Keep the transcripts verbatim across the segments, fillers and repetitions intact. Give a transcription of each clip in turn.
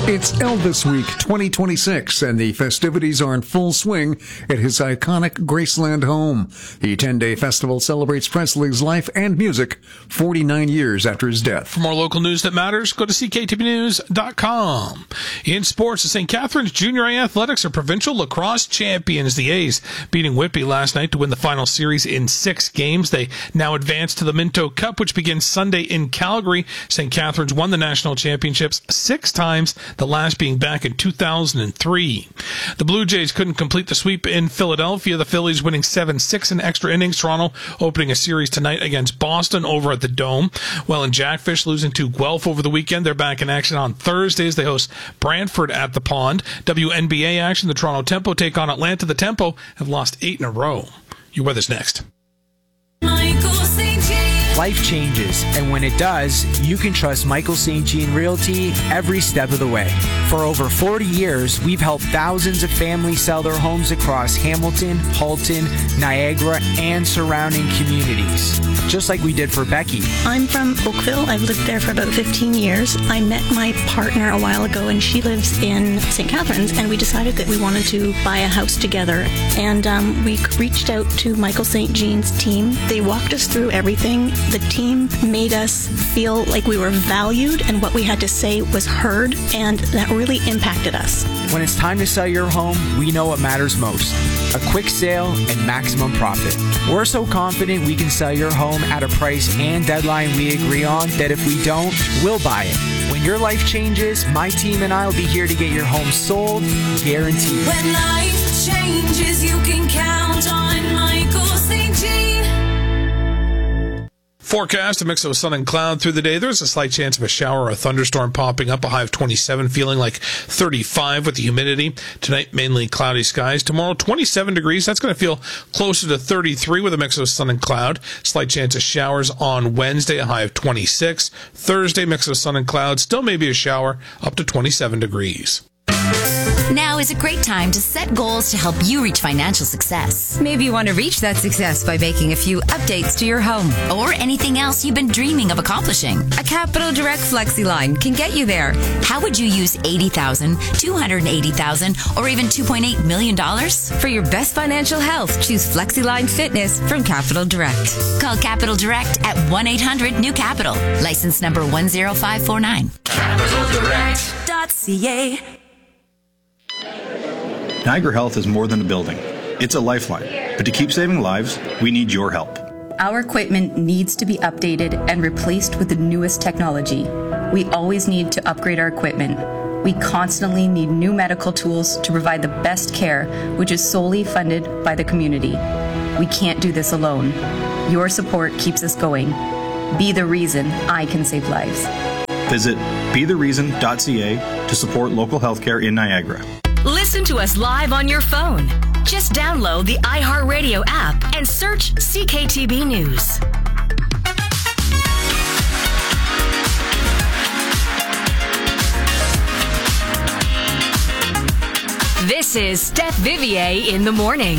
It's Elvis Week twenty twenty-six, and the festivities are in full swing at his iconic Graceland home. The ten-day festival celebrates Presley's life and music forty-nine years after his death. For more local news that matters, go to C K T B news dot com. In sports, the Saint Catharines Junior A Athletics are provincial lacrosse champions. The A's beating Whitby last night to win the final series in six games. They now advance to the Minto Cup, which begins Sunday in Calgary. Saint Catharines won the national championships six times, the last being back in two thousand three. The Blue Jays couldn't complete the sweep in Philadelphia. The Phillies winning seven six in extra innings. Toronto opening a series tonight against Boston over at the Dome. Well, in Jackfish losing to Guelph over the weekend. They're back in action on Thursdays. They host Brantford at the Pond. W N B A action. The Toronto Tempo take on Atlanta. The Tempo have lost eight in a row. Your weather's next. Life changes, and when it does, you can trust Michael Saint Jean Realty every step of the way. For over forty years, we've helped thousands of families sell their homes across Hamilton, Halton, Niagara, and surrounding communities, just like we did for Becky. I'm from Oakville. I've lived there for about fifteen years. I met my partner a while ago, and she lives in Saint Catharines, and we decided that we wanted to buy a house together. And um, we reached out to Michael Saint Jean's team. They walked us through everything. The team made us feel like we were valued and what we had to say was heard, and that really impacted us. When it's time to sell your home, we know what matters most: a quick sale and maximum profit. We're so confident we can sell your home at a price and deadline we agree on that if we don't, we'll buy it. When your life changes, my team and I will be here to get your home sold, guaranteed. When life changes, you can count on Michael Saint Jean. Forecast, a mix of sun and cloud through the day. There's a slight chance of a shower or a thunderstorm popping up, a high of twenty-seven, feeling like thirty-five with the humidity. Tonight, mainly cloudy skies. Tomorrow, twenty-seven degrees. That's going to feel closer to thirty-three with a mix of sun and cloud. Slight chance of showers on Wednesday, a high of twenty-six. Thursday, mix of sun and cloud. Still maybe a shower, up to twenty-seven degrees. Now is a great time to set goals to help you reach financial success. Maybe you want to reach that success by making a few updates to your home. Or anything else you've been dreaming of accomplishing. A Capital Direct FlexiLine can get you there. How would you use eighty thousand dollars, two hundred eighty thousand dollars, or even two point eight million dollars? For your best financial health, choose FlexiLine Fitness from Capital Direct. Call Capital Direct at one eight hundred new capital. License number one zero five four nine. capital direct dot c a. Niagara Health is more than a building. It's a lifeline. But to keep saving lives, we need your help. Our equipment needs to be updated and replaced with the newest technology. We always need to upgrade our equipment. We constantly need new medical tools to provide the best care, which is solely funded by the community. We can't do this alone. Your support keeps us going. Be the reason I can save lives. Visit be the reason dot c a to support local healthcare in Niagara. Listen to us live on your phone. Just download the iHeartRadio app and search C K T B News. This is Steph Vivier in the morning.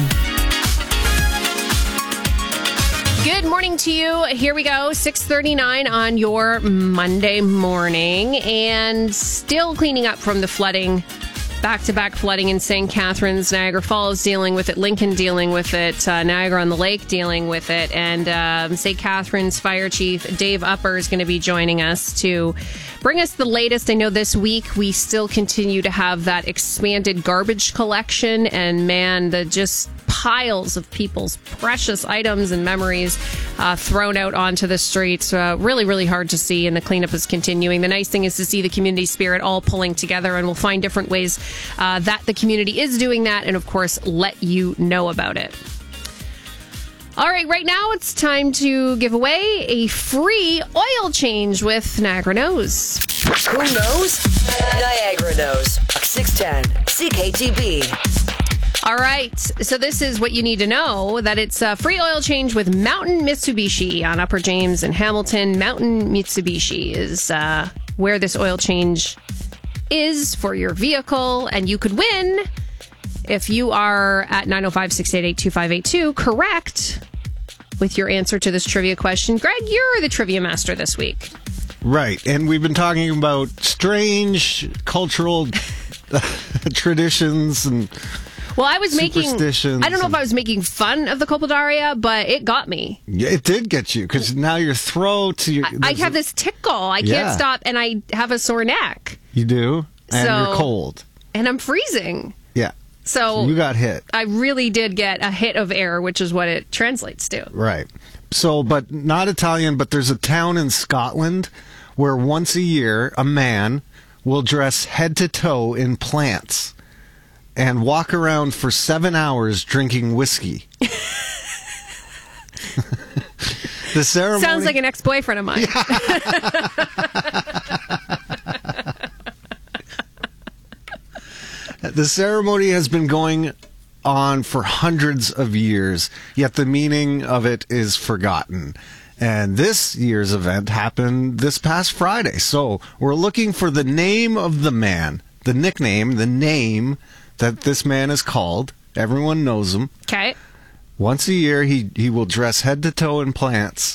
Good morning to you. Here we go, six thirty-nine on your Monday morning, and still cleaning up from the flooding. Back-to-back flooding in Saint Catharines, Niagara Falls dealing with it, Lincoln dealing with it, uh, Niagara-on-the-Lake dealing with it, and um, Saint Catharines Fire Chief Dave Upper is going to be joining us to bring us the latest. I know this week we still continue to have that expanded garbage collection, and man, the just piles of people's precious items and memories uh, thrown out onto the streets. Uh, really, really hard to see, and the cleanup is continuing. The nice thing is to see the community spirit all pulling together, and we'll find different ways uh, that the community is doing that, and of course, let you know about it. All right, right now it's time to give away a free oil change with Niagara Knows. Who knows? Niagara knows. six ten C K T B. All right, so this is what you need to know, that it's a free oil change with Mountain Mitsubishi on Upper James and Hamilton. Mountain Mitsubishi is uh, where this oil change is for your vehicle, and you could win if you are at nine oh five, six eight eight, two five eight two correct with your answer to this trivia question. Greg, you're the trivia master this week. Right. And we've been talking about strange cultural traditions and Well, I was making, superstitions I don't know and- if I was making fun of the Copodaria, but it got me. Yeah, it did get you because now your throat. Your, I, I have this tickle. I Yeah. can't stop, and I have a sore neck, You do? And So- you're cold. and I'm freezing. Yeah. So You got hit. I really did get a hit of air, which is what it translates to. Right. So, but not Italian, but there's a town in Scotland where once a year a man will dress head to toe in plants and walk around for seven hours drinking whiskey. The ceremony Sounds like an ex-boyfriend of mine. The ceremony has been going on for hundreds of years, yet the meaning of it is forgotten. And this year's event happened this past Friday. So we're looking for the name of the man, the nickname, the name that this man is called. Everyone knows him. Okay. Once a year, he, he will dress head to toe in plants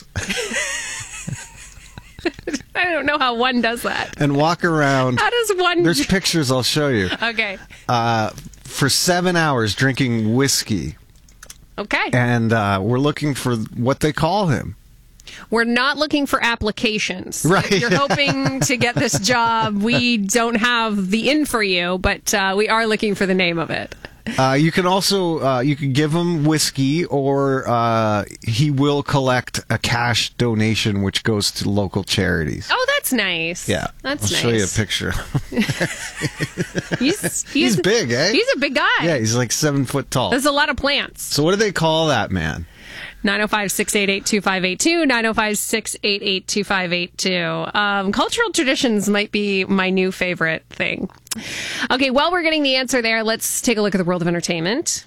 I don't know how one does that. and walk around. How does one? There's pictures I'll show you. Okay. Uh, for seven hours drinking whiskey. Okay. And uh, we're looking for what they call him. We're not looking for applications. Right. If you're hoping to get this job, we don't have the in for you, but uh, we are looking for the name of it. Uh, you can also uh, you can give him whiskey, or uh, he will collect a cash donation, which goes to local charities. Oh, that's nice. Yeah, That's I'll nice. show you a picture. He's, he's, He's big, eh? He's a big guy. Yeah, he's like seven foot tall. There's a lot of plants. So what do they call that man? nine oh five, six eight eight, two five eight two, nine oh five, six eight eight, two five eight two. Um, cultural traditions might be my new favorite thing. Okay, while we're getting the answer there, let's take a look at the world of entertainment.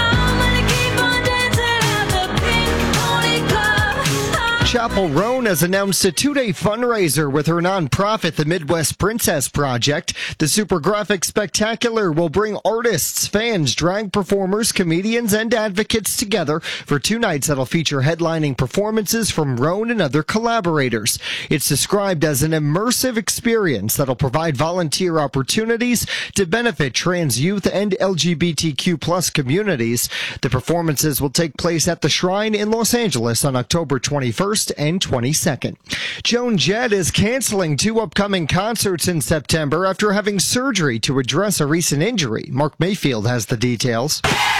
Chapel Roan has announced a two-day fundraiser with her nonprofit, the Midwest Princess Project. The Super Graphic Spectacular will bring artists, fans, drag performers, comedians, and advocates together for two nights that'll feature headlining performances from Roan and other collaborators. It's described as an immersive experience that'll provide volunteer opportunities to benefit trans youth and L G B T Q plus communities. The performances will take place at the Shrine in Los Angeles on October twenty-first and twenty-second. Joan Jett is canceling two upcoming concerts in September after having surgery to address a recent injury. Mark Mayfield has the details.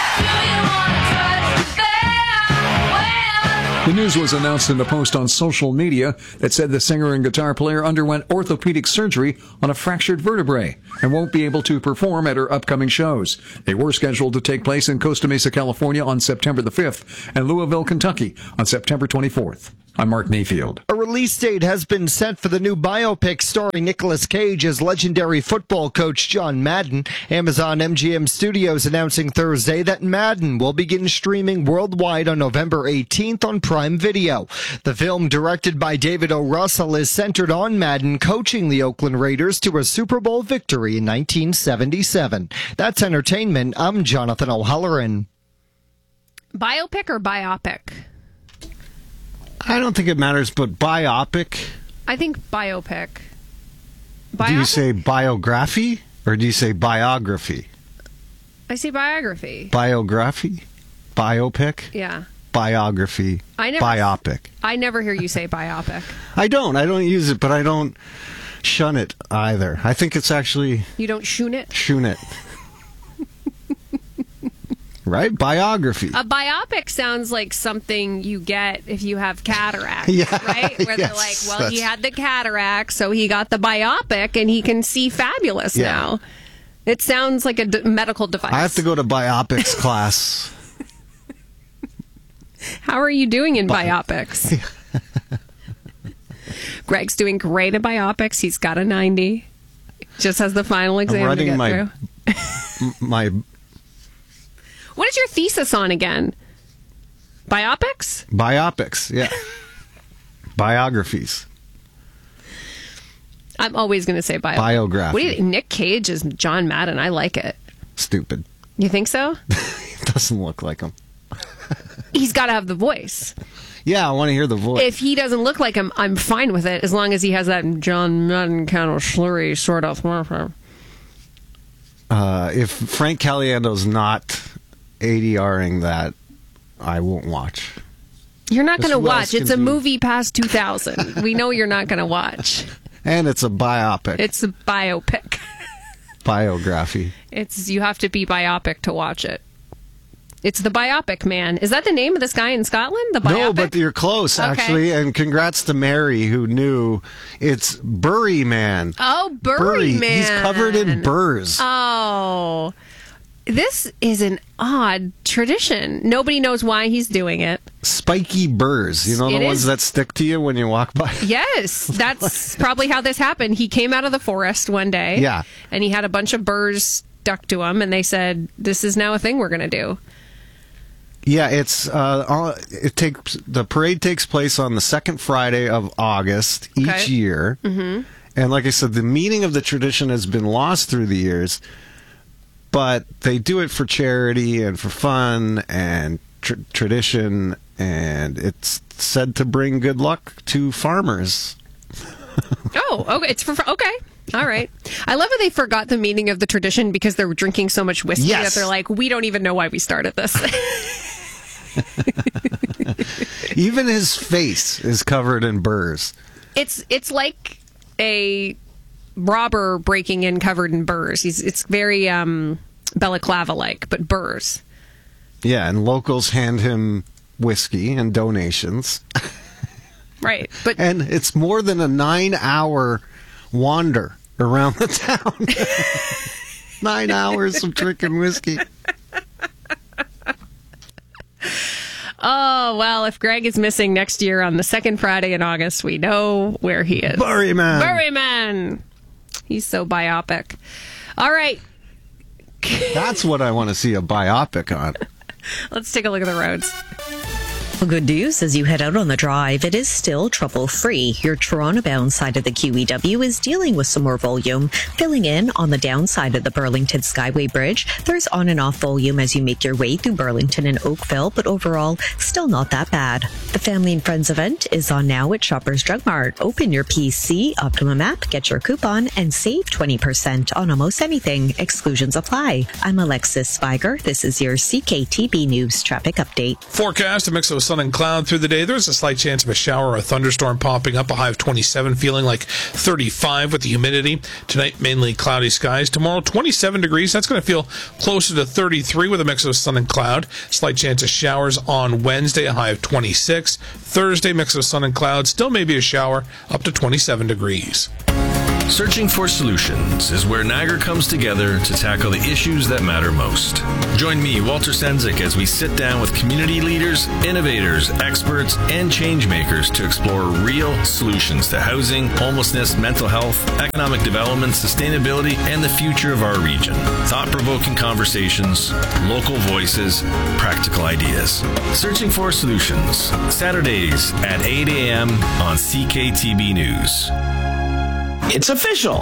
The news was announced in a post on social media that said the singer and guitar player underwent orthopedic surgery on a fractured vertebrae and won't be able to perform at her upcoming shows. They were scheduled to take place in Costa Mesa, California on September the fifth and Louisville, Kentucky on September twenty-fourth. I'm Mark Mayfield. A release date has been set for the new biopic starring Nicolas Cage as legendary football coach John Madden. Amazon M G M Studios announcing Thursday that Madden will begin streaming worldwide on November eighteenth on Prime Video. The film, directed by David O. Russell, is centered on Madden coaching the Oakland Raiders to a Super Bowl victory in nineteen seventy-seven. That's entertainment. I'm Jonathan O'Halloran. Biopic or biopic? I don't think it matters, but biopic. I think biopic. Do you say biography or do you say biography? I say biography. Biography? Biopic? Yeah. Biography. I never, Biopic. I never hear you say biopic. I don't. I don't use it, but I don't shun it either. I think it's actually... You don't shoon it? Shoon it. Right? Biography. A biopic sounds like something you get if you have cataracts, Yeah, right? Where they're like, yes, well, he that's- had the cataract, so he got the biopic, and he can see fabulous Yeah. now. It sounds like a d- medical device. I have to go to biopics class. How are you doing in biopics? Greg's doing great at biopics. He's got a ninety. Just has the final exam I'm to writing get my, through. my What is your thesis on again? Biopics? biopics, yeah. Biographies. I'm always going to say biopic. Biography. What do you, Nick Cage is John Madden. I like it. Stupid. You think so? It doesn't look like him. He's got to have the voice. Yeah, I want to hear the voice. If he doesn't look like him, I'm fine with it, as long as he has that John Madden kind of slurry sort of. Uh, if Frank Caliendo's not ADRing that, I won't watch. You're not going to Who else watch. It's can a do- movie past two thousand. We know you're not going to watch. And it's a biopic. It's a biopic. Biography. It's you have to be biopic to watch it. It's The Biopic Man. Is that the name of this guy in Scotland? The Biopic? No, but you're close, Okay. actually. And congrats to Mary, who knew. It's Burry Man. Oh, Burry Man. He's covered in burrs. Oh. This is an odd tradition. Nobody knows why he's doing it. Spiky burrs. You know It the ones is. that stick to you when you walk by? Yes, that's probably how this happened. He came out of the forest one day. Yeah. And he had a bunch of burrs stuck to him, and they said, this is now a thing we're going to do. Yeah, it's uh, all- it takes the parade takes place on the second Friday of August each Okay. year, Mm-hmm. and like I said, the meaning of the tradition has been lost through the years. But they do it for charity and for fun and tr- tradition, and it's said to bring good luck to farmers. Oh, okay. It's for okay. All right. I love how they forgot the meaning of the tradition because they're drinking so much whiskey Yes. that they're like, we don't even know why we started this. Even his face is covered in burrs. It's it's like a robber breaking in covered in burrs. He's it's very um, balaclava like, but burrs. Yeah, and locals hand him whiskey and donations. Right. But and it's more than a nine-hour wander around the town. Nine hours of drinking whiskey. oh well, if Greg is missing next year on the second Friday in August, we know where he is. Burry Man. Burry Man. He's so biopic. All right. That's what I want to see a biopic on. Let's take a look at the roads. Well, good news as you head out on the drive, it is still trouble-free. Your Toronto-bound side of the Q E W is dealing with some more volume. Filling in on the downside of the Burlington Skyway Bridge, there's on and off volume as you make your way through Burlington and Oakville, but overall, still not that bad. The Family and Friends event is on now at Shoppers Drug Mart. Open your P C, Optimum app, get your coupon, and save twenty percent on almost anything. Exclusions apply. I'm Alexis Spiger. This is your C K T B News Traffic Update. Forecast, a mix of sun and cloud through the day. There's a slight chance of a shower or a thunderstorm popping up, a high of twenty-seven, feeling like thirty-five with the humidity. Tonight, mainly cloudy skies. Tomorrow, twenty-seven degrees. That's going to feel closer to thirty-three with a mix of sun and cloud. Slight chance of showers on Wednesday, a high of twenty-six. Thursday, mix of sun and cloud. Still maybe a shower, up to twenty-seven degrees. Searching for Solutions is where Niagara comes together to tackle the issues that matter most. Join me, Walter Senzik, as we sit down with community leaders, innovators, experts, and change makers to explore real solutions to housing, homelessness, mental health, economic development, sustainability, and the future of our region. Thought-provoking conversations, local voices, practical ideas. Searching for Solutions, Saturdays at eight a.m. on C K T B News. It's official.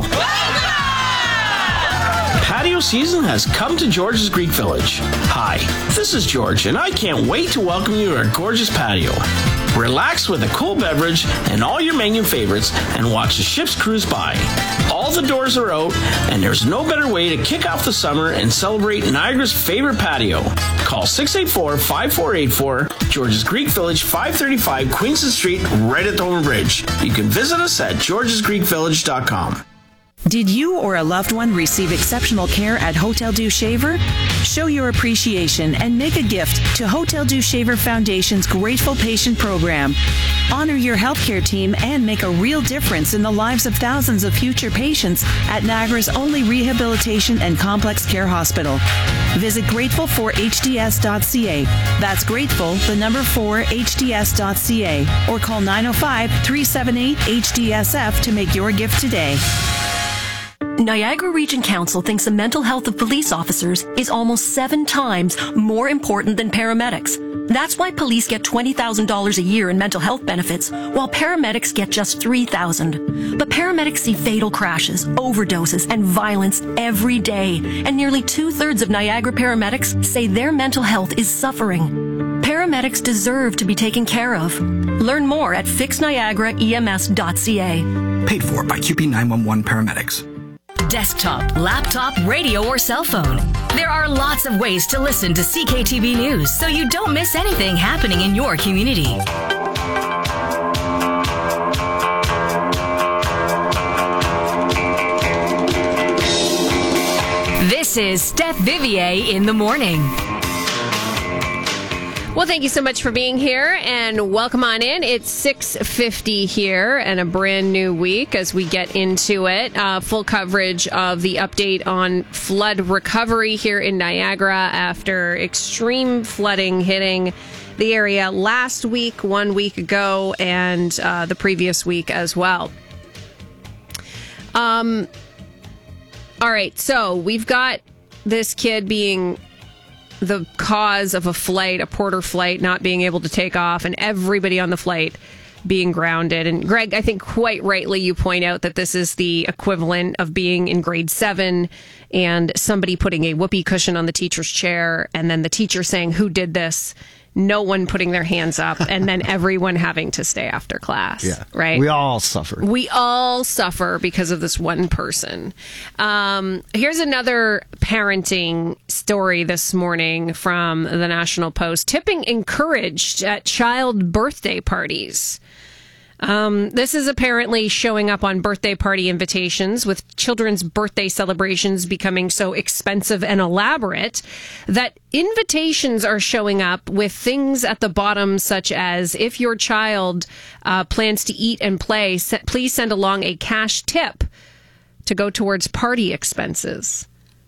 Patio season has come to George's Greek Village. Hi, this is George, and I can't wait to welcome you to our gorgeous patio. Relax with a cool beverage and all your menu favorites and watch the ships cruise by. All the doors are out, and there's no better way to kick off the summer and celebrate Niagara's favorite patio. Call six eight four, five four eight four, George's Greek Village, five thirty-five Queenston Street, right at Thornton Bridge. You can visit us at georges greek village dot com. Did you or a loved one receive exceptional care at Hotel du Shaver? Show your appreciation and make a gift to Hotel du Shaver Foundation's Grateful Patient Program. Honor your healthcare team and make a real difference in the lives of thousands of future patients at Niagara's only rehabilitation and complex care hospital. Visit grateful for h d s dot c a. That's grateful, the number four, h d s dot c a. Or call nine oh five, three seven eight, H D S F to make your gift today. Niagara Region Council thinks the mental health of police officers is almost seven times more important than paramedics. That's why police get twenty thousand dollars a year in mental health benefits, while paramedics get just three thousand dollars. But paramedics see fatal crashes, overdoses, and violence every day, and nearly two-thirds of Niagara paramedics say their mental health is suffering. Paramedics paramedics deserve to be taken care of. Learn more at fix niagara E M S dot C A. Paid for by Q P nine one one paramedics. Desktop, laptop, radio, or cell phone. There are lots of ways to listen to C K T V News so you don't miss anything happening in your community. This is Steph Vivier in the morning. Well, thank you so much for being here, and welcome on in. It's six fifty here and a brand new week as we get into it. Uh, full coverage of the update on flood recovery here in Niagara after extreme flooding hitting the area last week, one week ago, and uh, the previous week as well. Um. All right, so we've got this kid being the cause of a flight, a Porter flight, not being able to take off, and everybody on the flight being grounded. And Greg, I think quite rightly you point out that this is the equivalent of being in grade seven and somebody putting a whoopee cushion on the teacher's chair, and then the teacher saying, "Who did this?" No one putting their hands up, and then everyone having to stay after class. Yeah. Right? We all suffer. We all suffer because of this one person. Um, here's another parenting story this morning from the National Post. Tipping encouraged at child birthday parties. Um, this is apparently showing up on birthday party invitations, with children's birthday celebrations becoming so expensive and elaborate that invitations are showing up with things at the bottom such as, if your child uh, plans to eat and play, se- please send along a cash tip to go towards party expenses.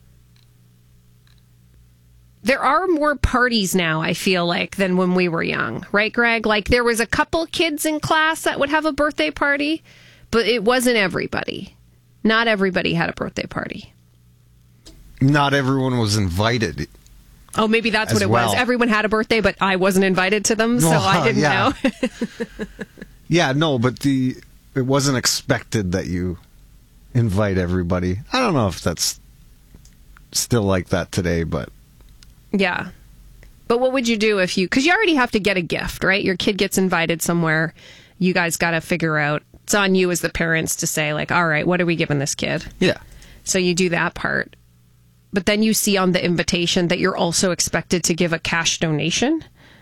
There are more parties now, I feel like, than when we were young. Right, Greg? Like, there was a couple kids in class that would have a birthday party, but it wasn't everybody. Not everybody had a birthday party. Not everyone was invited. Oh, maybe that's what it well. was. Everyone had a birthday, but I wasn't invited to them, so Oh, I didn't yeah. know. Yeah, no, but the it wasn't expected that you invite everybody. I don't know if that's still like that today, but... Yeah. But what would you do if you... Because you already have to get a gift, right? Your kid gets invited somewhere. You guys got to figure out... It's on you as the parents to say, like, all right, what are we giving this kid? Yeah. So you do that part. But then you see on the invitation that you're also expected to give a cash donation.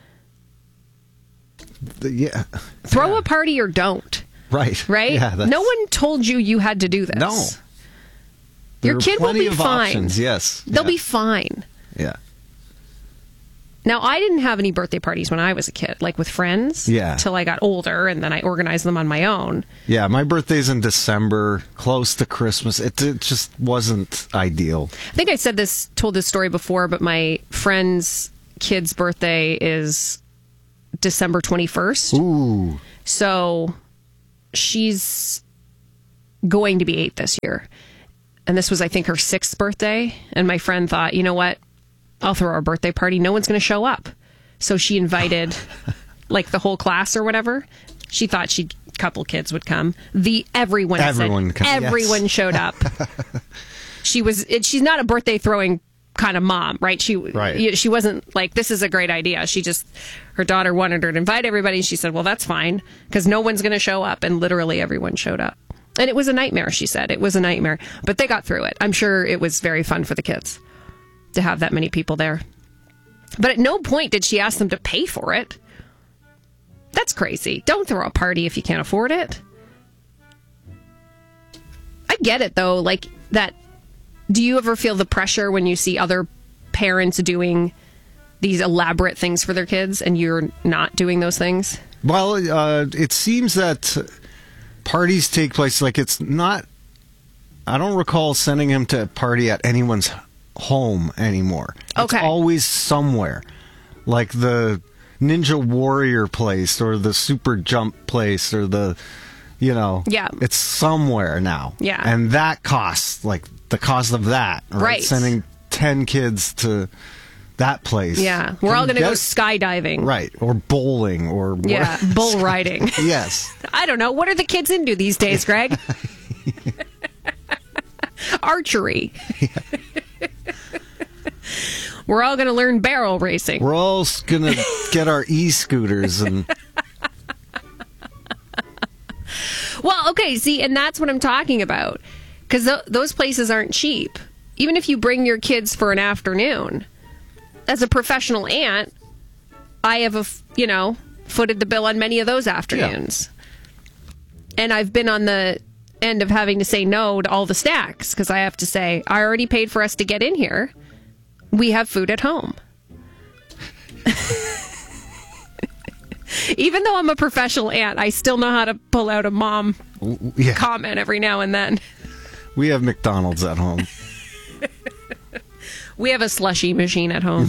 The, yeah. Throw yeah. a party or don't. Right. Right? Yeah, that's... No one told you you had to do this. No. Your There are kid will plenty be of fine. options, yes. They'll Yeah. be fine. Yeah. Now, I didn't have any birthday parties when I was a kid, like with friends. Yeah. Till I got older, and then I organized them on my own. Yeah, my birthday's in December, close to Christmas. It, it just wasn't ideal. I think I said this, told this story before, but my friend's kid's birthday is December twenty-first. Ooh. So she's going to be eight this year. And this was, I think, her sixth birthday. And my friend thought, you know what? I'll throw our birthday party. No one's going to show up. So she invited like the whole class or whatever. She thought she a couple kids would come. The everyone Everyone said, come, everyone yes. showed up. She was it, she's not a birthday throwing kind of mom, right? She Right. she wasn't like, this is a great idea. She just, her daughter wanted her to invite everybody. She said, well, that's fine because no one's going to show up. And literally everyone showed up. And it was a nightmare, she said. It was a nightmare. But they got through it. I'm sure it was very fun for the kids to have that many people there. But at no point did she ask them to pay for it. That's crazy. Don't throw a party if you can't afford it. I get it, though. Like, that. Do you ever feel the pressure when you see other parents doing these elaborate things for their kids and you're not doing those things? Well, uh, it seems that parties take place, like it's not, I don't recall sending him to a party at anyone's home anymore. Okay. It's always somewhere. Like the Ninja Warrior place or the Super Jump place or the, you know, Yeah. it's somewhere now. Yeah. And that costs, like the cost of that, right? Right. Sending ten kids to that place. Yeah. We're all going to go skydiving. Right. Or bowling or Yeah. what- Bull riding. Yes. I don't know. What are the kids into these days, Greg? Archery. We're all going to learn barrel racing. We're all going to get our e-scooters and... Well, okay, see, and that's what I'm talking about. Because th- those places aren't cheap. Even if you bring your kids for an afternoon. As a professional aunt, I have, a, f- you know, footed the bill on many of those afternoons. Yeah. And I've been on the end of having to say no to all the snacks. Because I have to say, I already paid for us to get in here. We have food at home. Even though I'm a professional aunt, I still know how to pull out a mom yeah. comment every now and then. We have McDonald's at home. We have a slushie machine at home.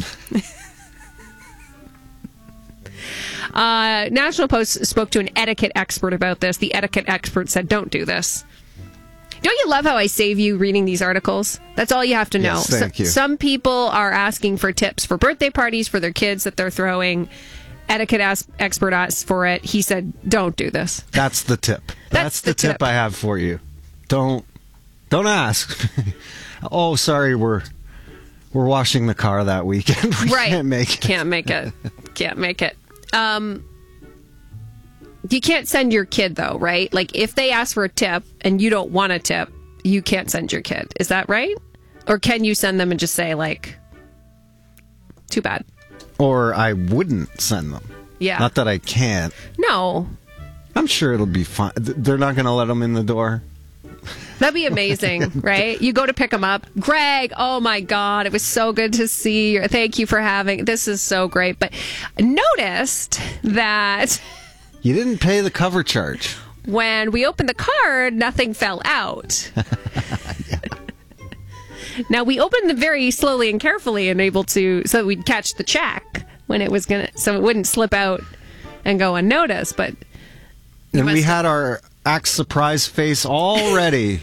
uh, National Post spoke to an etiquette expert about this. The etiquette expert said, don't do this. Don't you love how I save you reading these articles? That's all you have to know. Yes, thank so, you. Some people are asking for tips for birthday parties for their kids that they're throwing. Etiquette as- expert asked for it. He said, don't do this. That's the tip. That's, That's the, the tip. tip I have for you. Don't don't ask. Oh, sorry, we're we're washing the car that weekend. We right. can't make it. Can't make it. Can't make it. Um, you can't send your kid, though, right? Like, if they ask for a tip and you don't want a tip, you can't send your kid. Is that right? Or can you send them and just say, like, too bad? Or I wouldn't send them. Yeah. Not that I can't. No. I'm sure it'll be fine. They're not going to let them in the door. That'd be amazing, right? You go to pick them up. Greg, oh my God, it was so good to see you. Thank you for having, this is so great. But noticed that... You didn't pay the cover charge. When we opened the card, nothing fell out. Yeah. Now, we opened them very slowly and carefully and able to, so that we'd catch the check when it was going to, so it wouldn't slip out and go unnoticed. But and we had our act surprise face already.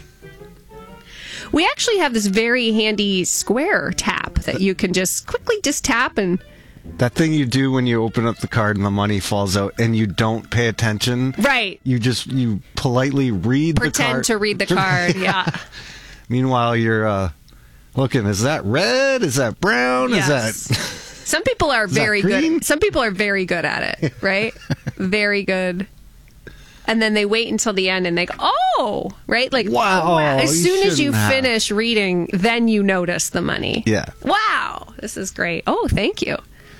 We actually have this very handy square tap that you can just quickly just tap and... That thing you do when you open up the card and the money falls out and you don't pay attention. Right. You just, you politely read Pretend the card. Pretend to read the card, yeah. Meanwhile, you're uh, looking, is that red? Is that brown? Yes. Is that... Some people are is very that green? good. Some people are very good at it, right? Very good. And then they wait until the end and they go, oh, right? Like, wow. wow. As soon as you have. finish reading, then you notice the money. Yeah. Wow. This is great. Oh, thank you.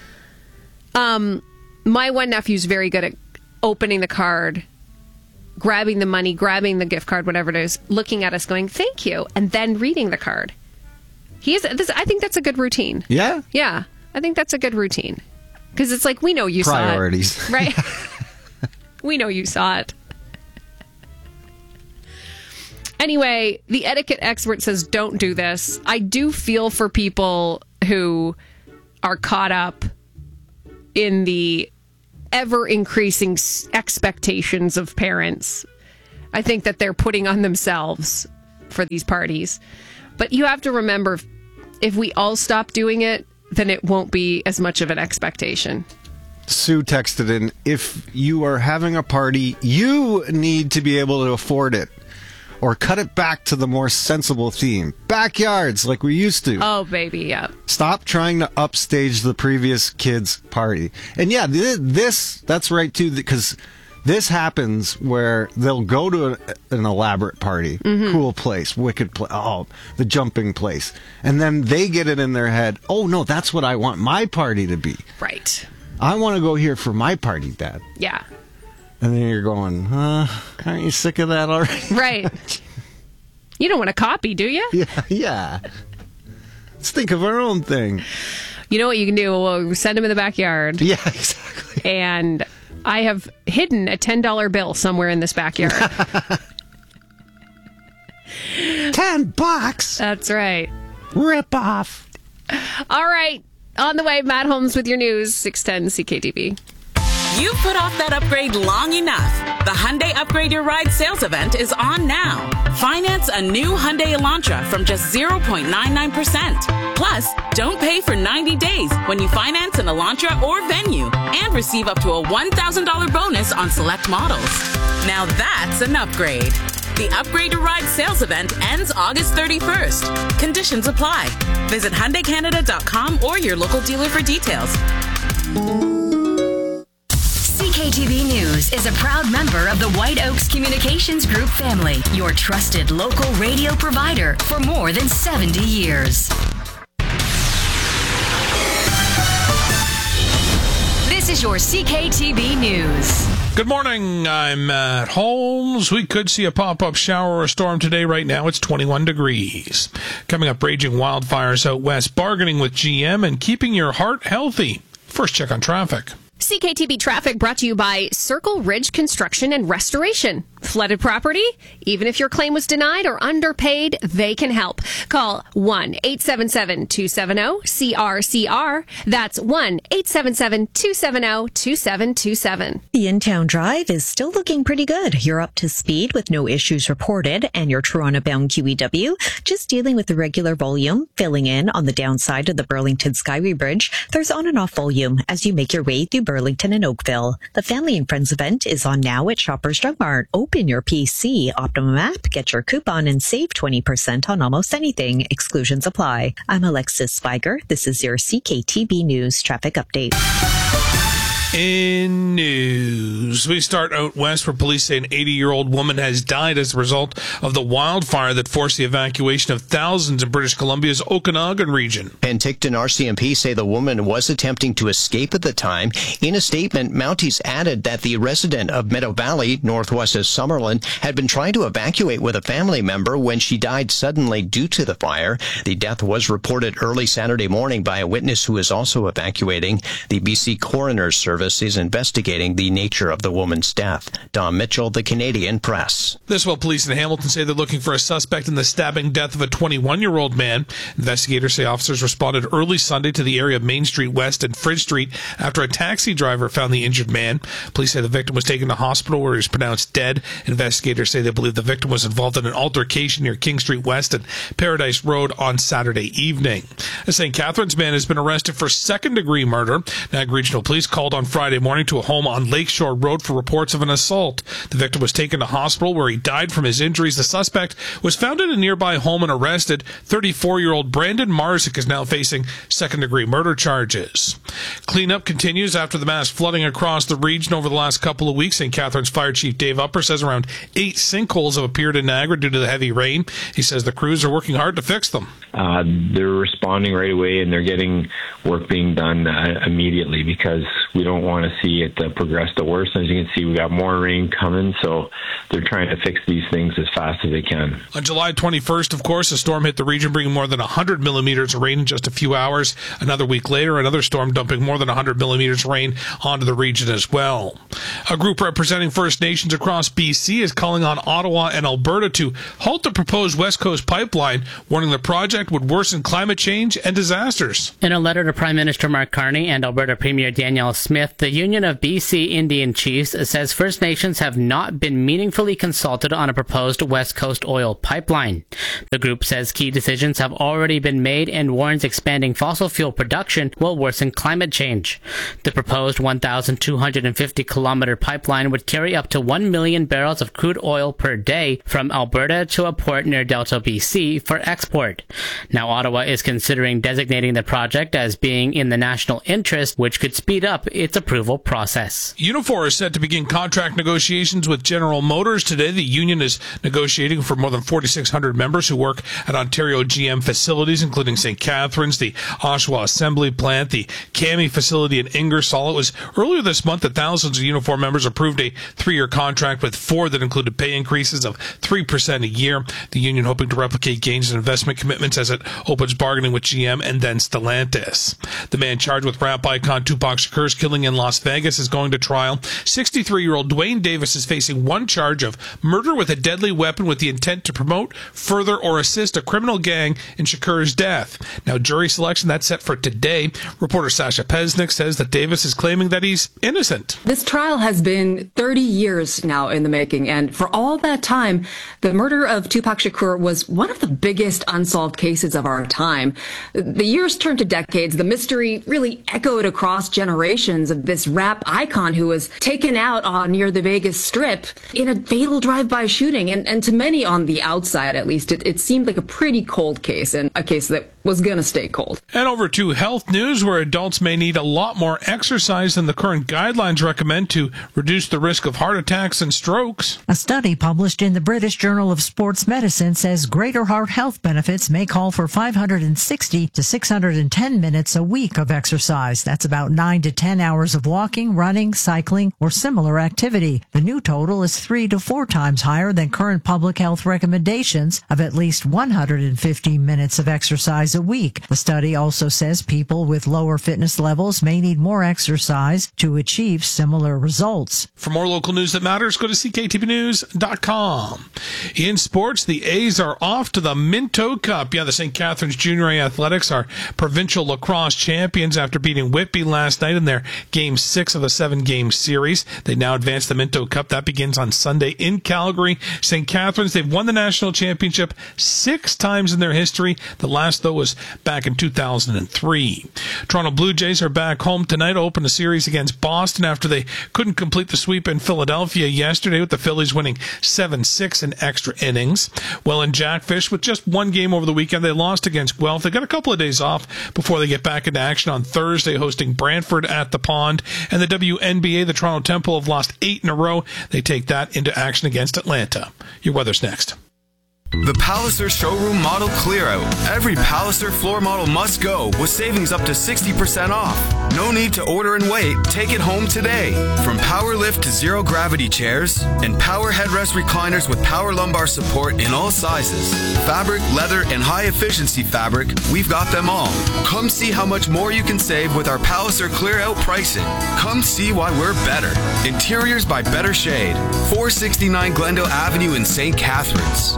Um, my one nephew's very good at opening the card, grabbing the money, grabbing the gift card, whatever it is, looking at us going, thank you, and then reading the card. He is, this, I think that's a good routine. Yeah? Yeah. I think that's a good routine. Because it's like, we know you Priorities. saw it. Right? We know you saw it. Anyway, the etiquette expert says don't do this. I do feel for people who are caught up in the ever-increasing expectations of parents. I think that they're putting on themselves for these parties. But you have to remember, if we all stop doing it, then it won't be as much of an expectation. Sue texted in, if you are having a party, you need to be able to afford it. Or cut it back to the more sensible theme. Backyards, like we used to. Oh, baby, yeah. Stop trying to upstage the previous kid's party. And yeah, th- this, that's right too, because this happens where they'll go to a, an elaborate party, mm-hmm. cool place, wicked place, oh, the jumping place. And then they get it in their head, oh no, that's what I want my party to be. Right. I want to go here for my party, Dad. Yeah. And then you're going, huh? Aren't you sick of that already? Right. You don't want to copy, do you? Yeah, yeah. Let's think of our own thing. You know what you can do? We'll send them in the backyard. Yeah, exactly. And I have hidden a ten dollar bill somewhere in this backyard. Ten bucks? That's right. Rip off. All right. On the way, Matt Holmes with your news, six ten C K T V. You've put off that upgrade long enough. The Hyundai Upgrade Your Ride sales event is on now. Finance a new Hyundai Elantra from just zero point nine nine percent. Plus, don't pay for ninety days when you finance an Elantra or Venue and receive up to a one thousand dollars bonus on select models. Now that's an upgrade. The Upgrade Your Ride sales event ends August thirty-first. Conditions apply. Visit Hyundai Canada dot com or your local dealer for details. C K T V News is a proud member of the White Oaks Communications Group family, your trusted local radio provider for more than seventy years. This is your C K T V News. Good morning. I'm Matt Holmes. We could see a pop-up shower or a storm today. Right now, it's twenty-one degrees. Coming up, raging wildfires out west, bargaining with G M, and keeping your heart healthy. First check on traffic. C K T V traffic brought to you by Circle Ridge Construction and Restoration. Flooded property? Even if your claim was denied or underpaid, they can help. Call one eight seven seven, two seven zero, C R C R. That's one eight seven seven, two seven zero, two seven two seven. The in-town drive is still looking pretty good. You're up to speed with no issues reported, and your Toronto-bound Q E W just dealing with the regular volume, filling in on the downside of the Burlington Skyway Bridge. There's on and off volume as you make your way through Burlington and Oakville. The Family and Friends event is on now at Shoppers Drug Mart. Open your P C, Optimum app, get your coupon, and save twenty percent on almost anything. Exclusions apply. I'm Alexis Spiger. This is your C K T V News traffic update. In news, we start out west where police say an eighty-year-old woman has died as a result of the wildfire that forced the evacuation of thousands in British Columbia's Okanagan region. Penticton R C M P say the woman was attempting to escape at the time. In a statement, Mounties added that the resident of Meadow Valley, northwest of Summerlin, had been trying to evacuate with a family member when she died suddenly due to the fire. The death was reported early Saturday morning by a witness who is also evacuating. The B C Coroner's Service is investigating the nature of the woman's death. Don Mitchell, the Canadian Press. This while police in Hamilton say they're looking for a suspect in the stabbing death of a twenty-one-year-old man. Investigators say officers responded early Sunday to the area of Main Street West and Fridge Street after a taxi driver found the injured man. Police say the victim was taken to hospital where he was pronounced dead. Investigators say they believe the victim was involved in an altercation near King Street West and Paradise Road on Saturday evening. A Saint Catharines man has been arrested for second-degree murder. Niagara Regional Police called on Friday morning to a home on Lakeshore Road for reports of an assault. The victim was taken to hospital where he died from his injuries. The suspect was found in a nearby home and arrested. thirty-four-year-old Brandon Marzik is now facing second-degree murder charges. Cleanup continues after the mass flooding across the region over the last couple of weeks. Saint Catharines Fire Chief Dave Upper says around eight sinkholes have appeared in Niagara due to the heavy rain. He says the crews are working hard to fix them. Uh, they're responding right away, and they're getting work being done uh, immediately because we don't want to see it uh, progress to worse. As you can see, we got more rain coming, so they're trying to fix these things as fast as they can. On July twenty-first, of course, a storm hit the region, bringing more than one hundred millimeters of rain in just a few hours. Another week later, another storm dumping more than one hundred millimeters of rain onto the region as well. A group representing First Nations across B C is calling on Ottawa and Alberta to halt the proposed West Coast pipeline, warning the project would worsen climate change and disasters. In a letter to Prime Minister Mark Carney and Alberta Premier Danielle Smith, the Union of B C Indian Chiefs says First Nations have not been meaningfully consulted on a proposed West Coast oil pipeline. The group says key decisions have already been made and warns expanding fossil fuel production will worsen climate change. The proposed one thousand two hundred fifty kilometer pipeline would carry up to one million barrels of crude oil per day from Alberta to a port near Delta, B C for export. Now, Ottawa is considering designating the project as being in the national interest, which could speed up its approval process. Unifor is set to begin contract negotiations with General Motors today. The union is negotiating for more than forty-six hundred members who work at Ontario G M facilities, including Saint Catharines, the Oshawa Assembly Plant, the Cami facility in Ingersoll. It was earlier this month that thousands of Unifor members approved a three-year contract with Ford that included pay increases of three percent a year. The union hoping to replicate gains in investment commitments as it opens bargaining with G M and then Stellantis. The man charged with rap icon Tupac Shakur's killing in Las Vegas is going to trial. sixty-three-year-old Dwayne Davis is facing one charge of murder with a deadly weapon with the intent to promote, further, or assist a criminal gang in Shakur's death. Now, jury selection, that's set for today. Reporter Sasha Pesnick says that Davis is claiming that he's innocent. This trial has been thirty years now in the making, and for all that time, the murder of Tupac Shakur was one of the biggest unsolved cases of our time. The years turned to decades. The mystery really echoed across generations. repercussions of this rap icon who was taken out on near the Vegas Strip in a fatal drive-by shooting. And, and to many on the outside, at least, it, it seemed like a pretty cold case and a case that was going to stay cold. And over to health news, where adults may need a lot more exercise than the current guidelines recommend to reduce the risk of heart attacks and strokes. A study published in the British Journal of Sports Medicine says greater heart health benefits may call for five hundred sixty to six hundred ten minutes a week of exercise. That's about nine to ten hours of walking, running, cycling, or similar activity. The new total is three to four times higher than current public health recommendations of at least one hundred fifty minutes of exercise a week. The study also says people with lower fitness levels may need more exercise to achieve similar results. For more local news that matters, go to C K T V news dot com. In sports, the A's are off to the Minto Cup. Yeah, the Saint Catharines Junior A Athletics are provincial lacrosse champions after beating Whitby last night in their game six of a seven-game series. They now advance the Minto Cup. That begins on Sunday in Calgary. Saint Catharines, they've won the national championship six times in their history. The last, though, was back in two thousand three. Toronto Blue Jays are back home tonight to open a series against Boston after they couldn't complete the sweep in Philadelphia yesterday, with the Phillies winning seven six in extra innings. Well, in Jackfish, with just one game over the weekend, they lost against Guelph. They got a couple of days off before they get back into action on Thursday, hosting Brantford at the Pond. And the W N B A, the Toronto Temple, have lost eight in a row. They take that into action against Atlanta. Your weather's next. The Palliser Showroom Model Clear Out. Every Palliser floor model must go, with savings up to sixty percent off. No need to order and wait. Take it home today. From power lift to zero gravity chairs and power headrest recliners with power lumbar support in all sizes. Fabric, leather, and high efficiency fabric, we've got them all. Come see how much more you can save with our Palliser Clear Out pricing. Come see why we're better. Interiors by Better Shade. four sixty-nine Glendale Avenue in Saint Catharines.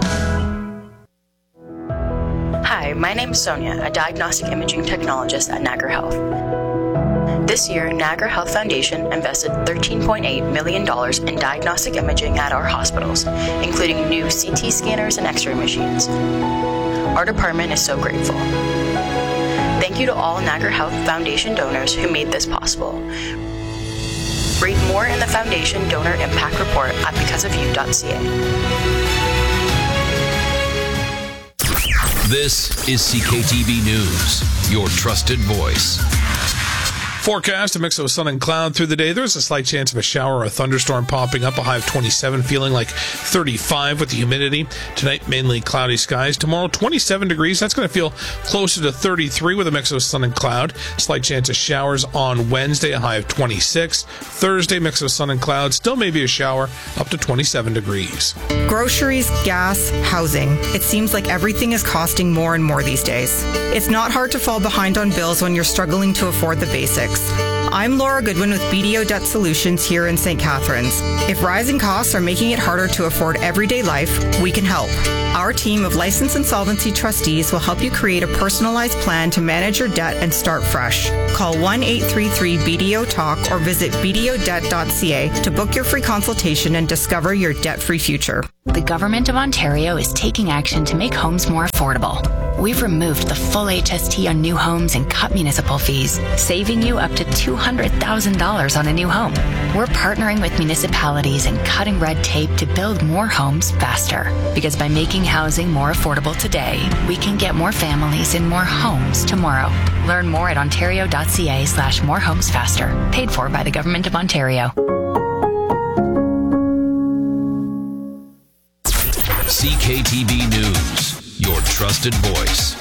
Hi, my name is Sonia, a diagnostic imaging technologist at Niagara Health. This year, Niagara Health Foundation invested thirteen point eight million dollars in diagnostic imaging at our hospitals, including new C T scanners and X-ray machines. Our department is so grateful. Thank you to all Niagara Health Foundation donors who made this possible. Read more in the Foundation Donor Impact Report at because of you dot c a. This is C K T V News, your trusted voice. Forecast, a mix of sun and cloud through the day. There's a slight chance of a shower or a thunderstorm popping up. A high of twenty-seven, feeling like thirty-five with the humidity. Tonight, mainly cloudy skies. Tomorrow, twenty-seven degrees. That's going to feel closer to thirty-three with a mix of sun and cloud. Slight chance of showers on Wednesday, a high of twenty-six. Thursday, mix of sun and cloud. Still maybe a shower, up to twenty-seven degrees. Groceries, gas, housing. It seems like everything is costing more and more these days. It's not hard to fall behind on bills when you're struggling to afford the basics. I'm Laura Goodwin with B D O Debt Solutions here in Saint Catharines. If rising costs are making it harder to afford everyday life, we can help. Our team of licensed insolvency trustees will help you create a personalized plan to manage your debt and start fresh. Call one eight three three B D O talk or visit b d o debt dot c a to book your free consultation and discover your debt-free future. The Government of Ontario is taking action to make homes more affordable. We've removed the full H S T on new homes and cut municipal fees, saving you up to two hundred thousand dollars on a new home. We're partnering with municipalities and cutting red tape to build more homes faster. Because by making housing more affordable today, we can get more families in more homes tomorrow. Learn more at ontario dot c a slash more homes faster. Paid for by the Government of Ontario. C K T V News, your trusted voice.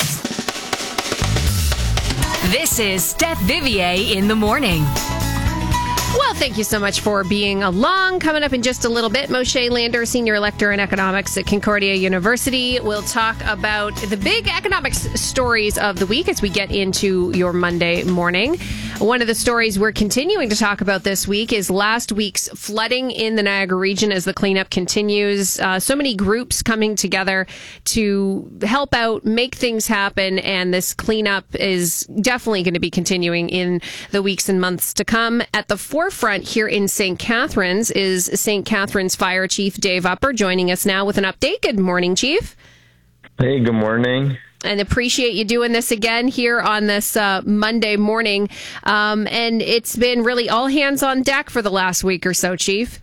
This is Steph Vivier in the morning. Well, thank you so much for being along. Coming up in just a little bit, Moshe Lander, Senior Lecturer in Economics at Concordia University, will talk about the big economics stories of the week as we get into your Monday morning. One of the stories we're continuing to talk about this week is last week's flooding in the Niagara region as the cleanup continues. Uh, so many groups coming together to help out, make things happen, and this cleanup is definitely going to be continuing in the weeks and months to come. At the forefront here in Saint Catharines is Saint Catharines Fire Chief Dave Upper, joining us now with an update. Good morning, Chief. Hey, good morning. And appreciate you doing this again here on this uh, Monday morning. Um, and it's been really all hands on deck for the last week or so, Chief.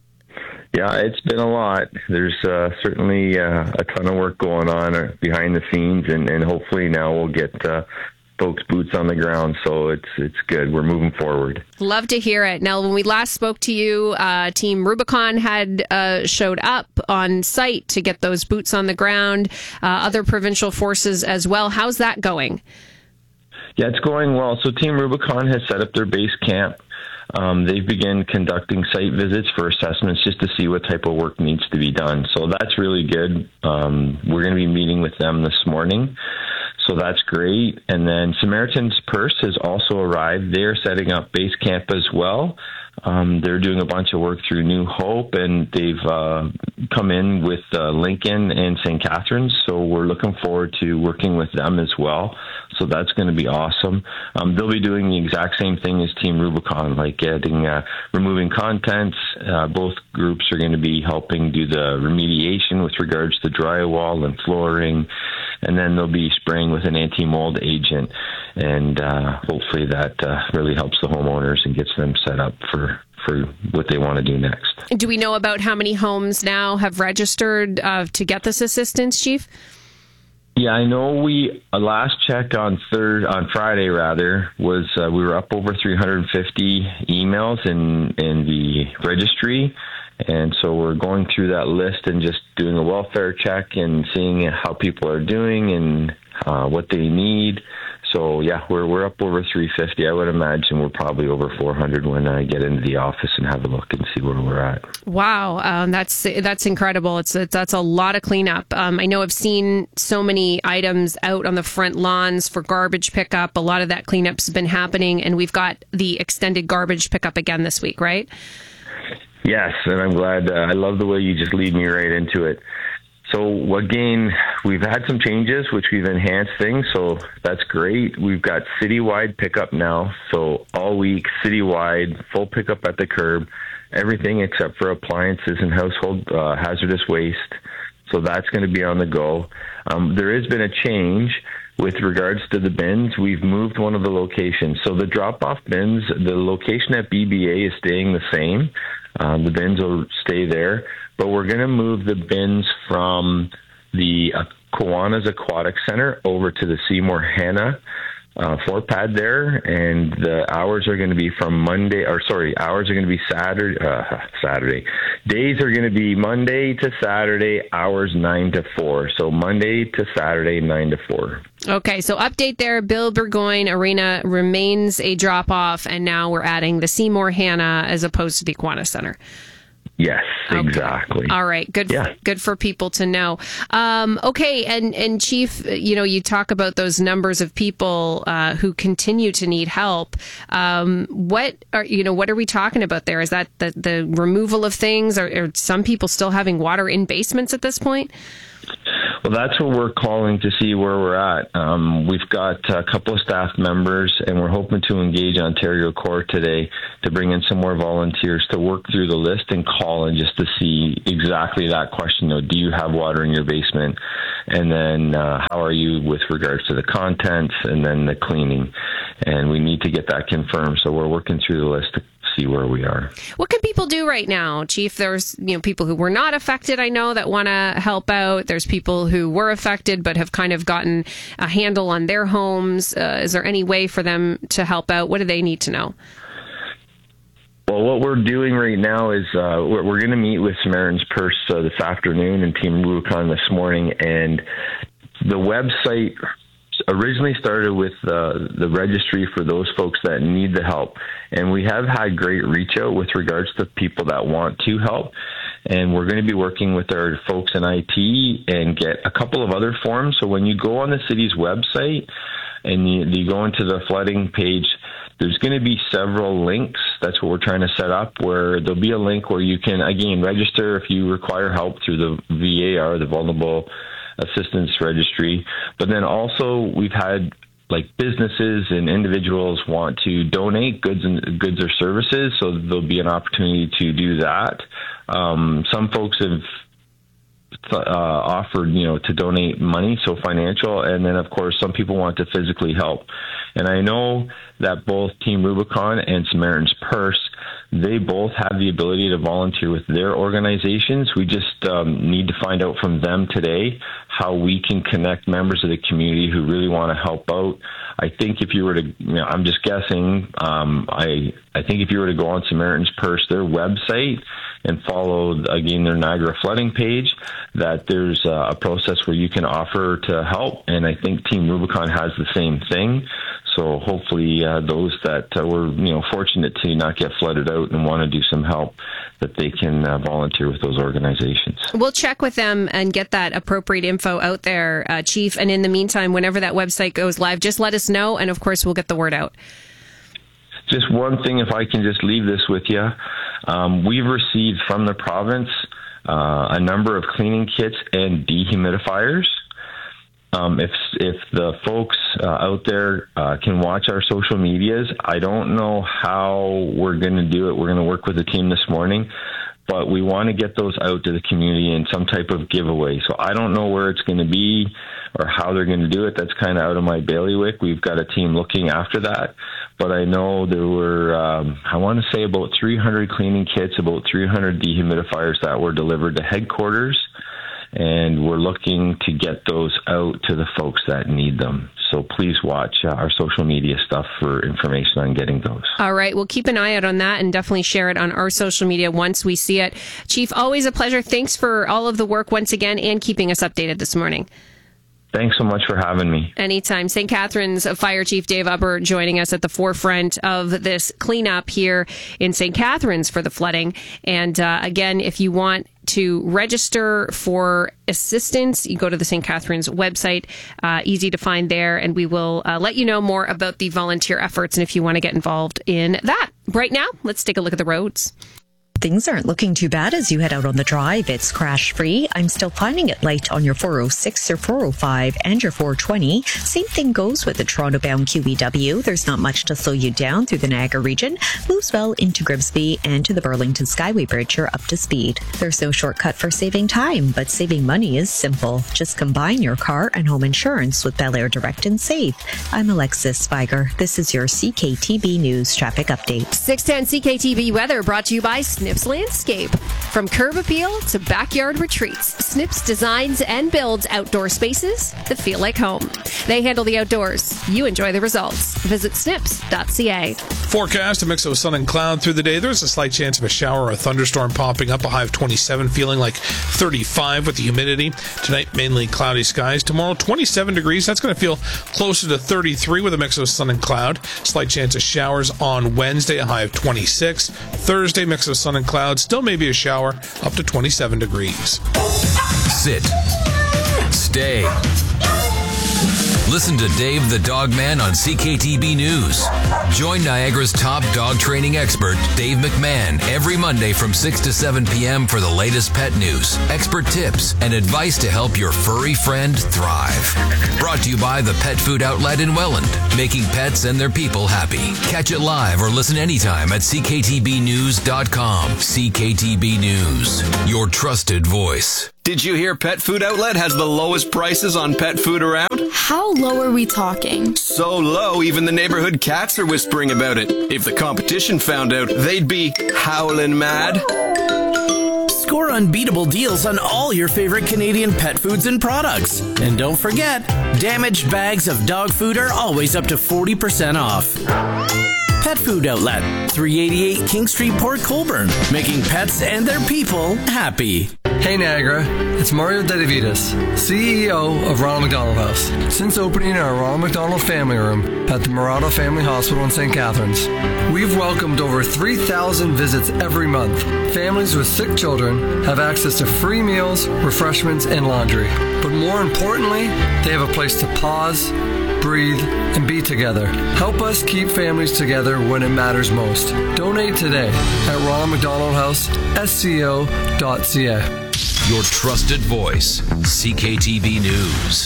Yeah, it's been a lot. There's uh, certainly uh, a ton of work going on behind the scenes, and, and hopefully now we'll get uh, folks' boots on the ground. So it's it's good. We're moving forward. Love to hear it. Now, when we last spoke to you, uh, Team Rubicon had uh, showed up on site to get those boots on the ground, uh, other provincial forces as well. How's that going? Yeah, it's going well. So Team Rubicon has set up their base camp. Um, they've begun conducting site visits for assessments just to see what type of work needs to be done. So that's really good. Um, we're going to be meeting with them this morning. So that's great. And then Samaritan's Purse has also arrived. They're setting up base camp as well. Um, they're doing a bunch of work through New Hope, and they've uh, come in with uh, Lincoln and Saint Catharines. So we're looking forward to working with them as well. So that's going to be awesome. Um, they'll be doing the exact same thing as Team Rubicon, like getting, uh, removing contents. Uh, both groups are going to be helping do the remediation with regards to drywall and flooring. And then they'll be spraying with an anti-mold agent. And uh, hopefully that uh, really helps the homeowners and gets them set up for, for what they want to do next. Do we know about how many homes now have registered uh, to get this assistance, Chief? Yeah, I know we uh, last check on third on Friday rather was uh, we were up over three hundred fifty emails in in the registry, and so we're going through that list and just doing a welfare check and seeing how people are doing and uh, what they need. So yeah, we're we're up over three fifty. I would imagine we're probably over four hundred when I get into the office and have a look and see where we're at. Wow, um, that's that's incredible. It's, it's that's a lot of cleanup. Um, I know I've seen so many items out on the front lawns for garbage pickup. A lot of that cleanup's been happening, and we've got the extended garbage pickup again this week, right? Yes, and I'm glad. Uh, I love the way you just lead me right into it. So again, we've had some changes, which we've enhanced things, so that's great. We've got citywide pickup now, so all week, citywide, full pickup at the curb, everything except for appliances and household uh, hazardous waste. So that's going to be on the go. Um, there has been a change with regards to the bins. We've moved one of the locations. So the drop-off bins, the location at B B A is staying the same. Um, the bins will stay there. But we're going to move the bins from the uh, Kiwanis Aquatic Center over to the Seymour Hanna uh, floor pad there, and the hours are going to be from Monday, or sorry, hours are going to be Saturday, uh, Saturday. Days are going to be Monday to Saturday, hours nine to four. So Monday to Saturday, nine to four. Okay, so update there. Bill Burgoyne Arena remains a drop-off, and now we're adding the Seymour Hanna as opposed to the Kiwanis Center. Yes, exactly. Okay. All right. Good. Yeah. For, good for people to know. Um, okay. And, and Chief, you know, you talk about those numbers of people uh, who continue to need help. Um, what are, you know, what are we talking about there? Is that the, the removal of things? Are, are some people still having water in basements at this point? Well, that's what we're calling to see where we're at. Um, we've got a couple of staff members, and we're hoping to engage Ontario Corps today to bring in some more volunteers to work through the list and call in just to see exactly that question. You know, do you have water in your basement? And then uh, how are you with regards to the contents and then the cleaning? And we need to get that confirmed. So we're working through the list to see where we are. What can people do right now, Chief? There's, you know, people who were not affected, I know, that want to help out. There's people who were affected but have kind of gotten a handle on their homes. Uh, is there any way for them to help out? What do they need to know? Well, what we're doing right now is uh, we're, we're going to meet with Samaritan's Purse uh, this afternoon and Team Rubicon this morning, and the website originally started with uh, the registry for those folks that need the help. And we have had great reach out with regards to people that want to help. And we're going to be working with our folks in I T and get a couple of other forms. So when you go on the city's website and you, you go into the flooding page, there's going to be several links. That's what we're trying to set up, where there'll be a link where you can, again, register if you require help through the V A R, the Vulnerable Assistance Registry. But then also we've had like businesses and individuals want to donate goods and goods or services, so there'll be an opportunity to do that. Um, some folks have uh, offered, you know, to donate money, so financial, and then of course some people want to physically help. And I know that both Team Rubicon and Samaritan's Purse, they both have the ability to volunteer with their organizations. We just um, need to find out from them today how we can connect members of the community who really want to help out. I think if you were to, you know, I'm just guessing, um, I I think if you were to go on Samaritan's Purse, their website, and follow, again, their Niagara flooding page, that there's a process where you can offer to help. And I think Team Rubicon has the same thing. So hopefully uh, those that uh, were, you know, fortunate to not get flooded out and want to do some help, that they can uh, volunteer with those organizations. We'll check with them and get that appropriate info out there, uh, Chief. And in the meantime, whenever that website goes live, just let us know. And of course, we'll get the word out. Just one thing, if I can just leave this with you. Um, we've received from the province uh, a number of cleaning kits and dehumidifiers. Um, if if the folks uh, out there uh, can watch our social medias, I don't know how we're going to do it. We're going to work with the team this morning, but we want to get those out to the community in some type of giveaway. So I don't know where it's going to be or how they're going to do it. That's kind of out of my bailiwick. We've got a team looking after that. But I know there were, um, I want to say about three hundred cleaning kits, about three hundred dehumidifiers that were delivered to headquarters. And we're looking to get those out to the folks that need them. So please watch uh, our social media stuff for information on getting those. All right. We'll keep an eye out on that and definitely share it on our social media once we see it. Chief, always a pleasure. Thanks for all of the work once again and keeping us updated this morning. Thanks so much for having me. Anytime. Saint Catharines Fire Chief Dave Upper joining us at the forefront of this cleanup here in Saint Catharines for the flooding. And uh, again, if you want to register for assistance, you go to the Saint Catharines website, uh, easy to find there, and we will uh, let you know more about the volunteer efforts and if you want to get involved in that. Right now, let's take a look at the roads. Things aren't looking too bad as you head out on the drive. It's crash-free. I'm still finding it light on your four oh six or four oh five and your four twenty. Same thing goes with the Toronto-bound Q E W. There's not much to slow you down through the Niagara region. Louisville into Grimsby and to the Burlington Skyway Bridge, you're up to speed. There's no shortcut for saving time, but saving money is simple. Just combine your car and home insurance with Bel Air Direct and Save. I'm Alexis Spiger. This is your C K T B News Traffic Update. six ten C K T B weather brought to you by Snips Landscape. From curb appeal to backyard retreats, Snips designs and builds outdoor spaces that feel like home. They handle the outdoors. You enjoy the results. Visit snips dot c a. Forecast, a mix of sun and cloud through the day. There's a slight chance of a shower or a thunderstorm popping up. A high of twenty-seven, feeling like thirty-five with the humidity. Tonight, mainly cloudy skies. Tomorrow, twenty-seven degrees. That's going to feel closer to thirty-three with a mix of sun and cloud. Slight chance of showers on Wednesday, a high of twenty-six. Thursday, mix of sun and cloud. Still maybe a shower, up to twenty-seven degrees. Sit. Stay. Listen to Dave the Dog Man on C K T B News. Join Niagara's top dog training expert, Dave McMahon, every Monday from six to seven p.m. for the latest pet news, expert tips, and advice to help your furry friend thrive. Brought to you by the Pet Food Outlet in Welland, making pets and their people happy. Catch it live or listen anytime at c k t b news dot com. C K T B News, your trusted voice. Did you hear Pet Food Outlet has the lowest prices on pet food around? How low are we talking? So low, even the neighborhood cats are whispering about it. If the competition found out, they'd be howling mad. Score unbeatable deals on all your favorite Canadian pet foods and products. And don't forget, damaged bags of dog food are always up to forty percent off. Pet Food Outlet, three eighty-eight King Street, Port Colborne, making pets and their people happy. Hey Niagara, it's Mario Dedivitas, C E O of Ronald McDonald House. Since opening our Ronald McDonald Family Room at the Murado Family Hospital in Saint Catharines, we've welcomed over three thousand visits every month. Families with sick children have access to free meals, refreshments, and laundry. But more importantly, they have a place to pause, breathe, and be together. Help us keep families together when it matters most. Donate today at Ronald McDonald House, S C O dot C A. Your trusted voice, C K T V News.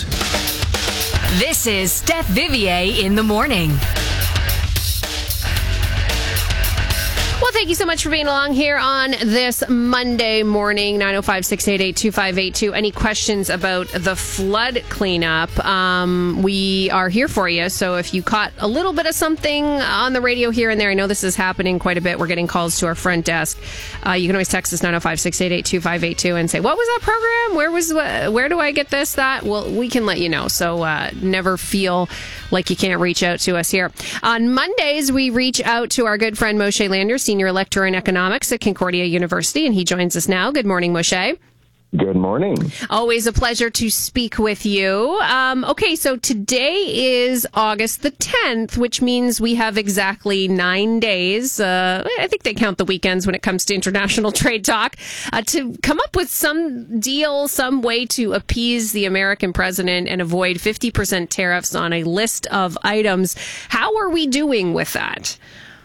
This is Steph Vivier in the morning. Well, thank you so much for being along here on this Monday morning, nine oh five, six eight eight, two five eight two. Any questions about the flood cleanup? Um, we are here for you. So if you caught a little bit of something on the radio here and there, I know this is happening quite a bit. We're getting calls to our front desk. Uh, you can always text us nine oh five, six eight eight, two five eight two and say, what was that program? Where was where do I get this, that? Well, we can let you know. So uh, never feel like you can't reach out to us here. On Mondays, we reach out to our good friend Moshe Lander, Senior Lecturer in Economics at Concordia University, and he joins us now. Good morning, Moshe. Good morning. Always a pleasure to speak with you. Um, okay, so today is August the tenth, which means we have exactly nine days. Uh, I think they count the weekends when it comes to international trade talk, uh, to come up with some deal, some way to appease the American president and avoid fifty percent tariffs on a list of items. How are we doing with that?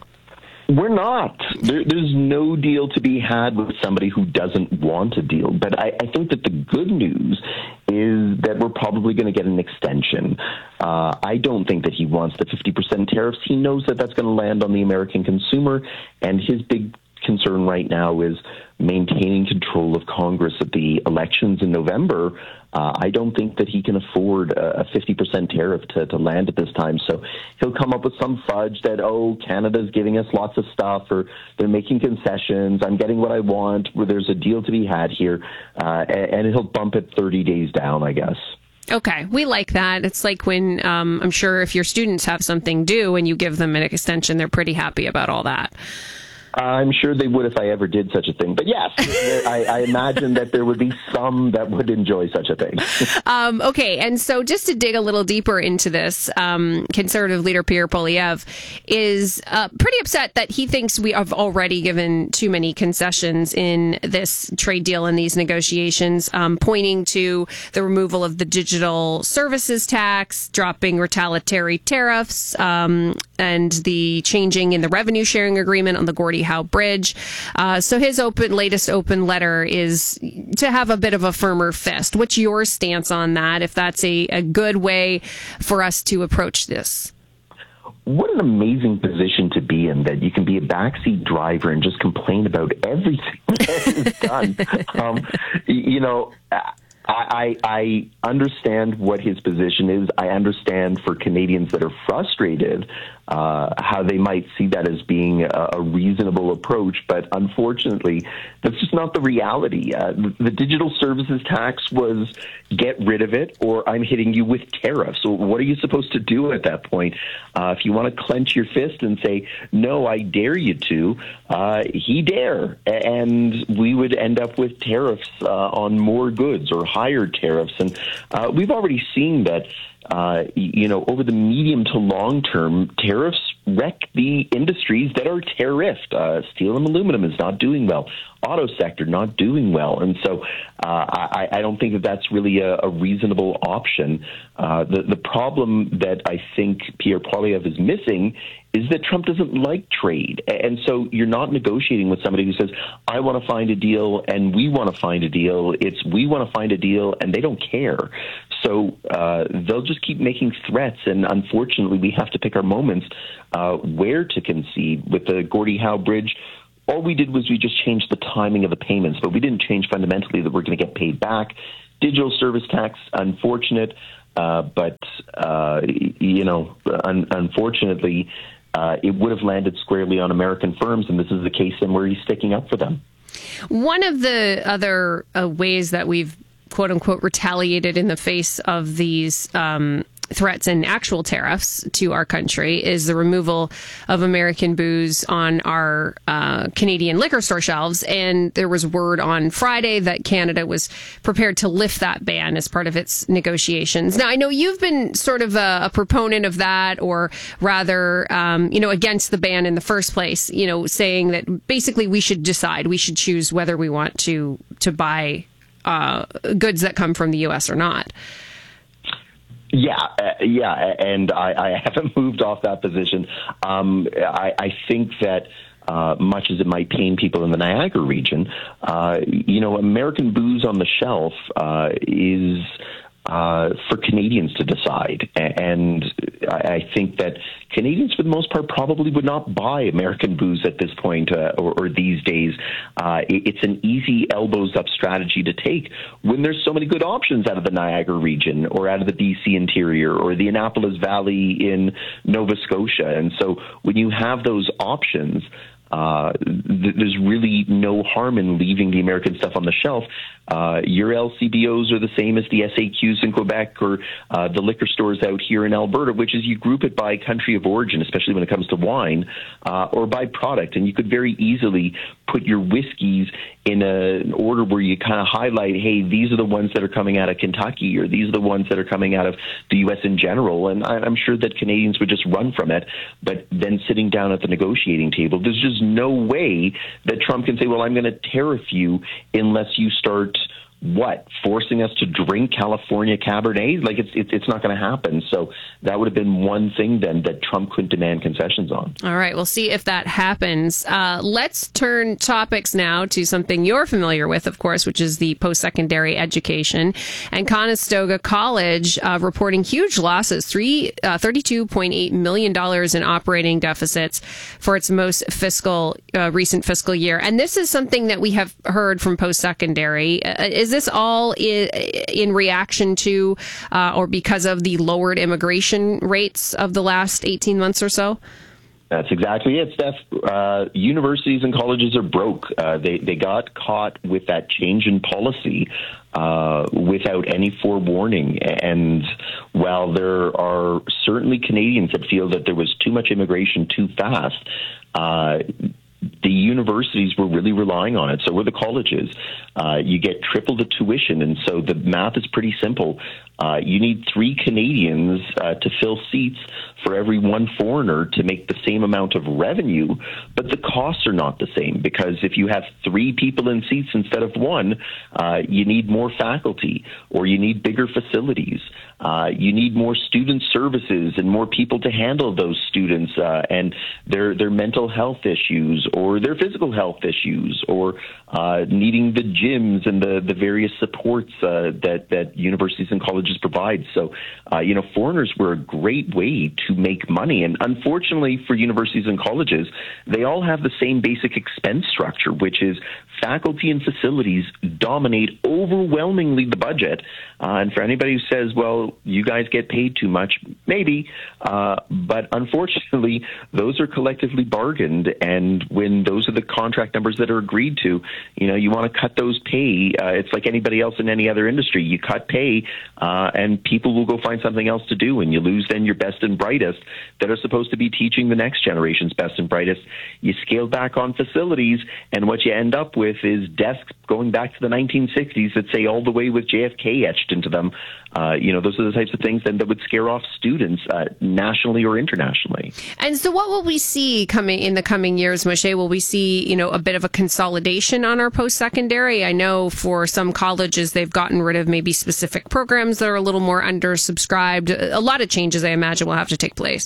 We're not. There, there's no deal to be had with somebody who doesn't want a deal. But I, I think that the good news is that we're probably going to get an extension. Uh, I don't think that he wants the fifty percent tariffs. He knows that that's going to land on the American consumer, and his big concern right now is maintaining control of Congress at the elections in November. Uh, I don't think that he can afford a fifty percent tariff to, to land at this time. So he'll come up with some fudge that, oh, Canada's giving us lots of stuff, or they're making concessions, I'm getting what I want, where there's a deal to be had here, uh, and he'll bump it thirty days down, I guess. Okay, we like that. It's like when, um, I'm sure if your students have something due and you give them an extension, they're pretty happy about all that. I'm sure they would if I ever did such a thing. But yes, I, I imagine that there would be some that would enjoy such a thing. um, okay, and so just to dig a little deeper into this, um, Conservative leader Pierre Poilievre is uh, pretty upset that he thinks we have already given too many concessions in this trade deal and these negotiations, um, pointing to the removal of the digital services tax, dropping retaliatory tariffs, um, and the changing in the revenue sharing agreement on the Gordie Howe Bridge. Uh, so his open latest open letter is to have a bit of a firmer fist. What's your stance on that, if that's a, a good way for us to approach this? What an amazing position to be in, that you can be a backseat driver and just complain about everything that is done. um, you know, I, I understand what his position is. I understand for Canadians that are frustrated uh, how they might see that as being a, a reasonable approach. But unfortunately, that's just not the reality. Uh, the, the digital services tax was get rid of it or I'm hitting you with tariffs. So what are you supposed to do at that point? Uh, if you want to clench your fist and say, no, I dare you to, uh, he dare. And we would end up with tariffs uh, on more goods or higher tariffs. And uh, we've already seen that, uh, you know, over the medium to long term, tariffs wreck the industries that are tariffed. Uh, steel and aluminum is not doing well. Auto sector not doing well. And so uh, I, I don't think that that's really a, a reasonable option. Uh, the, the problem that I think Pierre Poilievre is missing is that Trump doesn't like trade. And so you're not negotiating with somebody who says, I want to find a deal and we want to find a deal. It's we want to find a deal and they don't care. So uh, they'll just keep making threats. And unfortunately, we have to pick our moments uh, where to concede. With the Gordie Howe Bridge, all we did was we just changed the timing of the payments, but we didn't change fundamentally that we're going to get paid back. Digital service tax, unfortunate, uh, but, uh, you know, un- unfortunately, uh, it would have landed squarely on American firms, and this is the case in where he's sticking up for them. One of the other uh, ways that we've, quote unquote, retaliated in the face of these um, threats and actual tariffs to our country is the removal of American booze on our uh, Canadian liquor store shelves. And there was word on Friday that Canada was prepared to lift that ban as part of its negotiations. Now, I know you've been sort of a, a proponent of that, or rather, um, you know, against the ban in the first place, you know, saying that basically we should decide, we should choose whether we want to, to buy uh, goods that come from the U S or not. Yeah, uh, yeah, and I, I haven't moved off that position. Um, I, I think that uh, much as it might pain people in the Niagara region, uh, you know, American booze on the shelf uh, is uh, for Canadians to decide. And I think that Canadians, for the most part, probably would not buy American booze at this point uh, or, or these days. Uh, it's an easy elbows up strategy to take when there's so many good options out of the Niagara region or out of the B C interior or the Annapolis Valley in Nova Scotia. And so when you have those options, Uh, th- there's really no harm in leaving the American stuff on the shelf. Uh, your L C B Os are the same as the S A Qs in Quebec or uh, the liquor stores out here in Alberta, which is you group it by country of origin, especially when it comes to wine, uh, or by product. And you could very easily put your whiskeys in a, an order where you kind of highlight, hey, these are the ones that are coming out of Kentucky, or these are the ones that are coming out of the U S in general. And I, I'm sure that Canadians would just run from it. But then sitting down at the negotiating table, there's just no way that Trump can say, well, I'm going to tariff you unless you start, what, forcing us to drink California Cabernet? Like, it's it's, it's not going to happen. So that would have been one thing then that Trump couldn't demand concessions on. All right, we'll see if that happens. Uh, let's turn topics now to something you're familiar with, of course, which is the post-secondary education. And Conestoga College uh, reporting huge losses, three, uh, thirty-two point eight million dollars in operating deficits for its most fiscal, uh, recent fiscal year. And this is something that we have heard from post-secondary. Uh, is this all in, in reaction to uh, or because of the lowered immigration rates of the last eighteen months or so? That's exactly it, Steph. Uh, universities and colleges are broke. Uh, they, they got caught with that change in policy uh, without any forewarning. And while there are certainly Canadians that feel that there was too much immigration too fast, uh, the universities were really relying on it. So were the colleges. Uh, you get triple the tuition. And so the math is pretty simple. Uh, you need three Canadians uh, to fill seats for every one foreigner to make the same amount of revenue, but the costs are not the same, because if you have three people in seats instead of one, uh, you need more faculty, or you need bigger facilities. Uh, you need more student services and more people to handle those students uh, and their their mental health issues or their physical health issues, or uh, needing the gyms and the, the various supports uh, that, that universities and colleges provide. So, uh, you know, foreigners were a great way to make money. And unfortunately for universities and colleges, they all have the same basic expense structure, which is faculty and facilities dominate overwhelmingly the budget. Uh, and for anybody who says, well, you guys get paid too much, maybe, uh, but unfortunately, those are collectively bargained. And when those are the contract numbers that are agreed to, you know, you want to cut those pay. Uh, it's like anybody else in any other industry. You cut pay, uh, and people will go find something else to do, and you lose then your best and brightest that are supposed to be teaching the next generation's best and brightest. You scale back on facilities, and what you end up with is desks going back to the nineteen sixties that say all the way with J F K etched into them. Uh, you know, those are the types of things then that would scare off students uh, nationally or internationally. And so what will we see coming in the coming years, Moshe? Will we see, you know, a bit of a consolidation on our post-secondary? I know for some colleges, they've gotten rid of maybe specific programs that are a little more undersubscribed. A lot of changes, I imagine, will have to take place.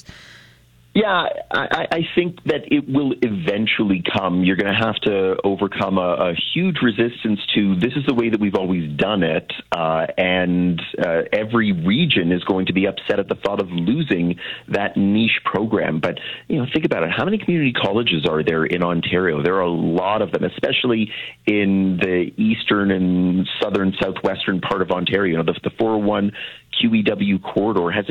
Yeah, I, I think that it will eventually come. You're going to have to overcome a, a huge resistance to this is the way that we've always done it, uh, and uh, every region is going to be upset at the thought of losing that niche program. But, you know, think about it. How many community colleges are there in Ontario? There are a lot of them, especially in the eastern and southern, southwestern part of Ontario. You know, the, the four oh one Q E W corridor has